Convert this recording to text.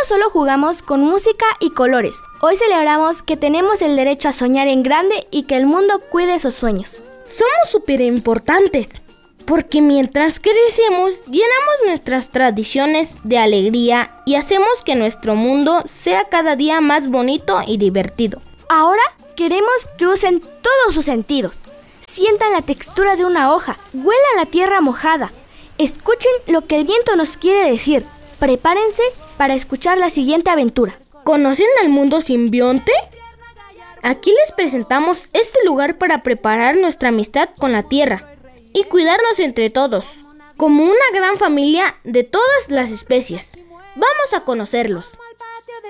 solo jugamos con música y colores. Hoy celebramos que tenemos el derecho a soñar en grande y que el mundo cuide esos sueños. Somos súper importantes, porque mientras crecemos, llenamos nuestras tradiciones de alegría y hacemos que nuestro mundo sea cada día más bonito y divertido. Ahora queremos que usen todos sus sentidos. Sientan la textura de una hoja, huelan la tierra mojada. Escuchen lo que el viento nos quiere decir. Prepárense para escuchar la siguiente aventura. ¿Conocen al mundo simbionte? Aquí les presentamos este lugar para preparar nuestra amistad con la tierra y cuidarnos entre todos, como una gran familia de todas las especies. Vamos a conocerlos.